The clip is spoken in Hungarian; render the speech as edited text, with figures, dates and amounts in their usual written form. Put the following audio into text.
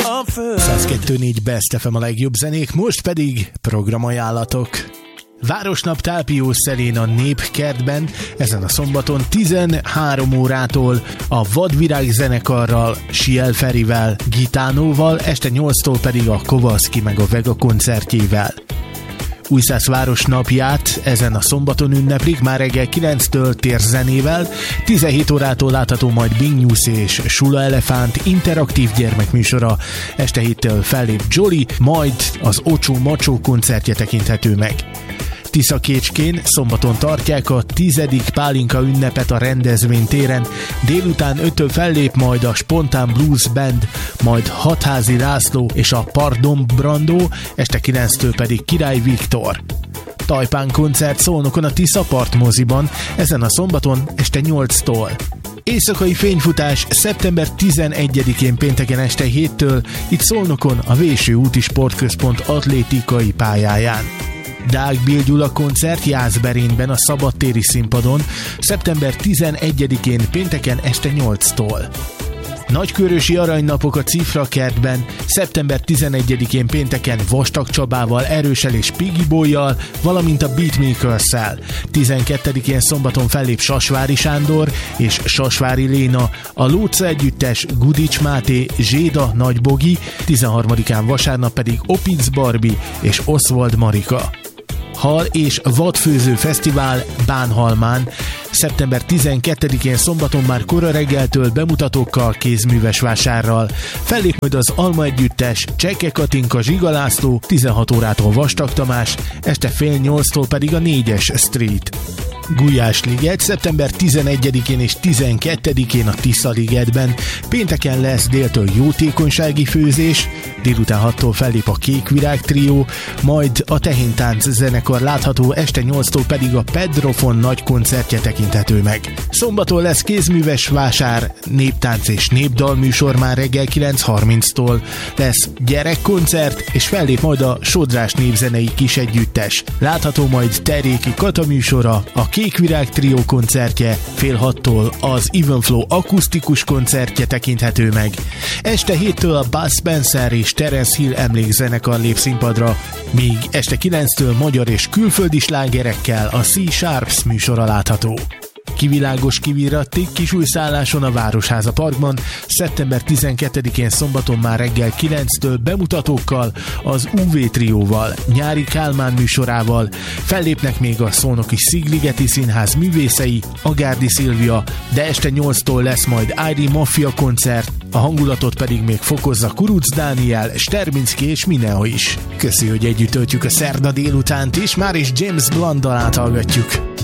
102.4 Best FM a legjobb zenék, most pedig programajánlatok. Városnap Tápió Szelén a Népkertben ezen a szombaton 13 órától a Vadvirág zenekarral, Siel Ferivel, Gitánóval, este 8-tól pedig a Kovaszki meg a Vega koncertjével. Újszász Városnapját ezen a szombaton ünneplik, már reggel 9-től térzenével, 17 órától látható majd Bing News és Sula Elefánt interaktív gyermekműsora, este 7-től fellép Jolly, majd az Ocsó Macsó koncertje tekinthető meg. Tiszakécskén szombaton tartják a 10. pálinka ünnepet a rendezvénytéren, délután 5-től fellép majd a Spontán Blues Band, majd Hatházi László és a Pardon Brandó, este 9-től pedig Király Viktor. Tajpán koncert Szolnokon a Tisza Part moziban, ezen a szombaton este 8-tól. Éjszakai fényfutás szeptember 11-én pénteken este 7-től, itt Szolnokon a Véső úti sportközpont atlétikai pályáján. Deák Bill Gyula koncert Jászberényben a szabadtéri színpadon szeptember 11-én pénteken este 8-tól. Nagykörösi aranynapok a Cifra kertben szeptember 11-én pénteken Vastag Csabával, Erőssel és Piggy Boyjal, valamint a Beatmakers-szel. 12-én szombaton fellép Sasvári Sándor és Sasvári Léna, a Lóca együttes, Gudics Máté, Zséda Nagybogi, 13-án vasárnap pedig Opitz Barbie és Oswald Marika. Hal és vadfőző fesztivál Bánhalmán szeptember 12-én szombaton már kora reggeltől bemutatókkal, kézműves vásárral. Fellép majd az Alma együttes, Cseke Katinka, Zsiga László, 16 órától Vastag Tamás, este fél 8-tól pedig a 4-es Street. Gulyásliget szeptember 11-én és 12-én a Tisza-ligetben, pénteken lesz déltől jótékonysági főzés, délután 6-tól fellép a Kékvirág trió, majd a Tehéntánc zenekar látható, este 8-tól pedig a Pedrofon nagy koncertje tekinthető meg. Szombaton lesz kézműves vásár, néptánc és népdalműsor már reggel 9:30-tól, lesz gyerekkoncert, és fellép majd a Sodrás népzenei kisegyüttes. Látható majd Teréki Kata műsora, a Kékvirág trió koncertje, fél 6-tól az Evenflow akusztikus koncertje tekinthető meg. Este 7-től a Buzz Spencer és Terence Hill emlékzenekar lép színpadra, míg este 9-től magyar és külföldi slágerekkel a Sea Sharps műsora látható. Kivilágos kivirattig Kisújszálláson a Városháza Parkban szeptember 12-én szombaton már reggel 9-től bemutatókkal, az UV trióval, Nyári Kálmán műsorával, fellépnek még a Szolnoki Szigligeti Színház művészei, a Gárdi Szilvia, de este 8-tól lesz majd ID Mafia koncert, a hangulatot pedig még fokozza Kuruc Dániel, Sterbinski és Mineo is. Köszi, hogy együtt töltjük a szerda délutánt is, már is James Blunt dalát hallgatjuk.